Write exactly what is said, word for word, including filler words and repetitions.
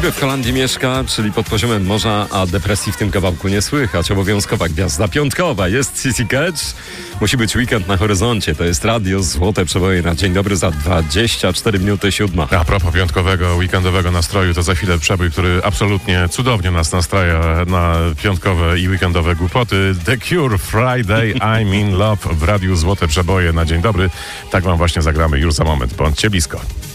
Baby w Holandii mieszka, czyli pod poziomem morza, a depresji w tym kawałku nie słychać. Obowiązkowa gwiazda piątkowa jest Sissy Catch. Musi być weekend na horyzoncie. To jest radio Złote Przeboje na dzień dobry za dwadzieścia cztery minuty siódma. A propos piątkowego, weekendowego nastroju, to za chwilę przebój, który absolutnie cudownie nas nastraja na piątkowe i weekendowe głupoty. The Cure, Friday, I'm in Love w radiu Złote Przeboje na dzień dobry. Tak wam właśnie zagramy już za moment. Bądźcie blisko.